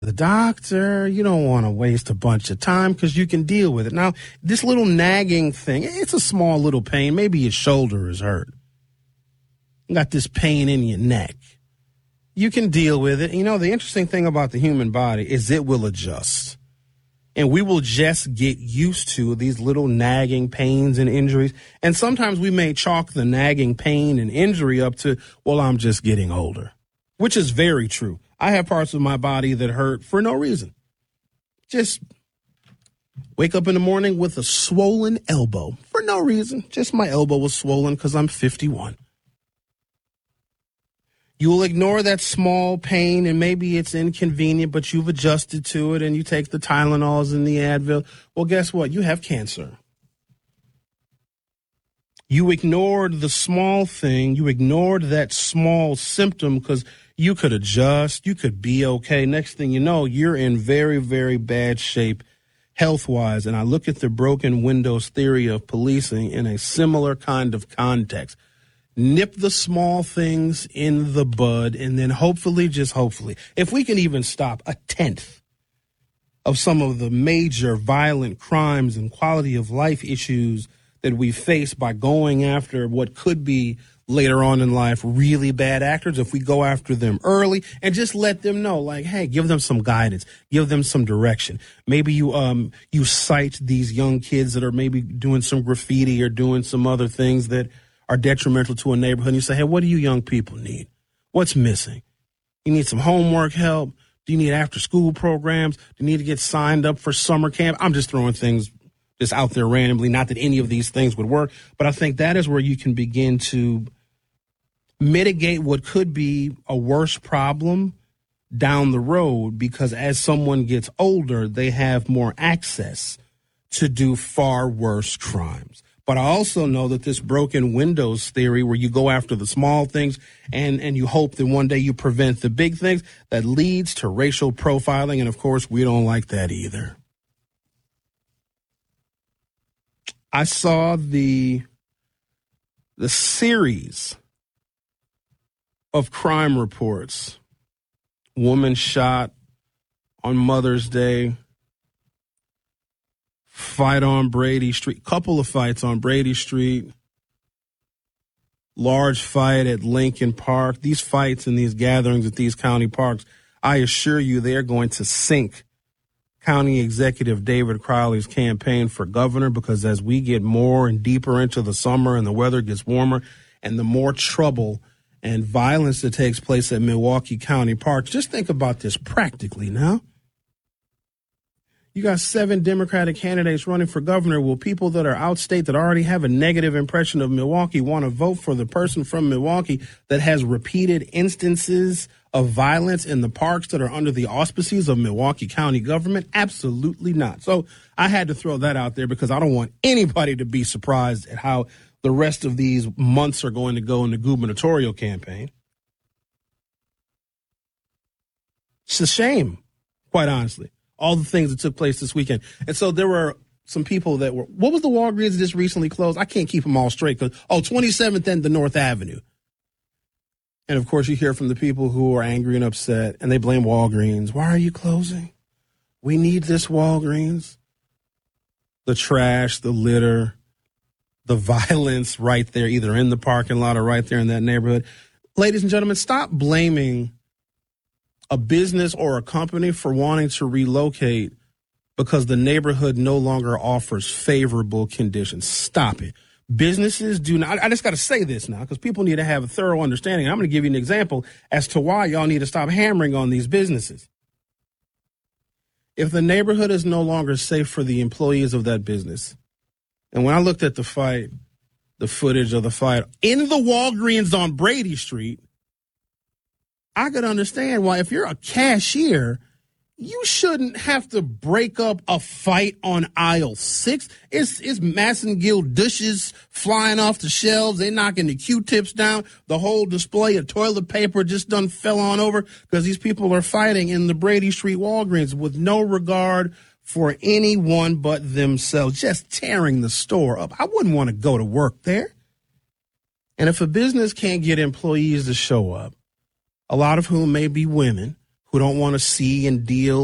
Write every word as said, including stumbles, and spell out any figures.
the doctor. You don't want to waste a bunch of time because you can deal with it. Now, this little nagging thing, it's a small little pain. Maybe your shoulder is hurt. You got this pain in your neck. You can deal with it. You know, the interesting thing about the human body is it will adjust. And we will just get used to these little nagging pains and injuries. And sometimes we may chalk the nagging pain and injury up to, well, I'm just getting older, which is very true. I have parts of my body that hurt for no reason. Just wake up in the morning with a swollen elbow for no reason. Just my elbow was swollen because I'm fifty-one. You will ignore that small pain, and maybe it's inconvenient, but you've adjusted to it, and you take the Tylenols and the Advil. Well, guess what? You have cancer. You ignored the small thing. You ignored that small symptom because you could adjust. You could be okay. Next thing you know, you're in very, very bad shape health-wise. And I look at the broken windows theory of policing in a similar kind of context. Nip the small things in the bud, and then hopefully, just hopefully, if we can even stop a tenth of some of the major violent crimes and quality of life issues that we face by going after what could be later on in life really bad actors, if we go after them early and just let them know, like, hey, give them some guidance, give them some direction. Maybe you um you cite these young kids that are maybe doing some graffiti or doing some other things that are detrimental to a neighborhood, and you say, hey, what do you young people need? What's missing? You need some homework help? Do you need after-school programs? Do you need to get signed up for summer camp? I'm just throwing things just out there randomly, not that any of these things would work, but I think that is where you can begin to mitigate what could be a worse problem down the road, because as someone gets older, they have more access to do far worse crimes. But I also know that this broken windows theory, where you go after the small things and, and you hope that one day you prevent the big things, that leads to racial profiling. And, of course, we don't like that either. I saw the the series of crime reports. Woman shot on Mother's Day. Fight on Brady Street, couple of fights on Brady Street, large fight at Lincoln Park. These fights and these gatherings at these county parks, I assure you, they're going to sink County Executive David Crowley's campaign for governor, because as we get more and deeper into the summer and the weather gets warmer and the more trouble and violence that takes place at Milwaukee County Parks, just think about this practically now. You got seven Democratic candidates running for governor. Will people that are outstate that already have a negative impression of Milwaukee want to vote for the person from Milwaukee that has repeated instances of violence in the parks that are under the auspices of Milwaukee County government? Absolutely not. So I had to throw that out there because I don't want anybody to be surprised at how the rest of these months are going to go in the gubernatorial campaign. It's a shame, quite honestly, all the things that took place this weekend. And so there were some people that were, what was the Walgreens that just recently closed? I can't keep them all straight. Cause, oh, twenty-seventh and the North Avenue. And, of course, you hear from the people who are angry and upset, and they blame Walgreens. Why are you closing? We need this Walgreens. The trash, the litter, the violence right there, either in the parking lot or right there in that neighborhood. Ladies and gentlemen, stop blaming a business or a company for wanting to relocate because the neighborhood no longer offers favorable conditions. Stop it. Businesses do not, I just got to say this now because people need to have a thorough understanding. I'm going to give you an example as to why y'all need to stop hammering on these businesses. If the neighborhood is no longer safe for the employees of that business, and when I looked at the fight, the footage of the fight in the Walgreens on Brady Street, I could understand why if you're a cashier, you shouldn't have to break up a fight on aisle six. It's, it's Massengill dishes flying off the shelves. They're knocking the Q-tips down. The whole display of toilet paper just done fell on over because these people are fighting in the Brady Street Walgreens with no regard for anyone but themselves, just tearing the store up. I wouldn't want to go to work there. And if a business can't get employees to show up, a lot of whom may be women, who don't want to see and deal